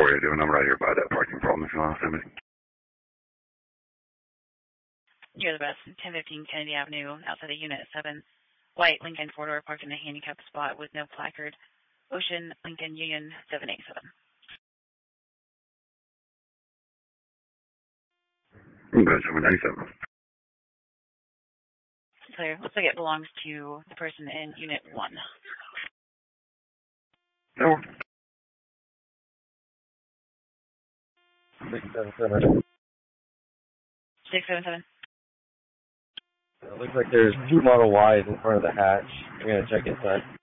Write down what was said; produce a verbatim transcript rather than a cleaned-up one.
what you're doing. I'm right here by that parking problem if you want to send me. You're the best. ten fifteen Kennedy Avenue, outside of Unit seven. White Lincoln four-door parked in a handicapped spot with no placard. Ocean, Lincoln, Union seven eight seven. Okay, seven eight seven. Clear. Looks like it belongs to the person in Unit one. No. six seven seven. six seven seven. It looks like there's two Model Ys in front of the hatch. We're going to check inside.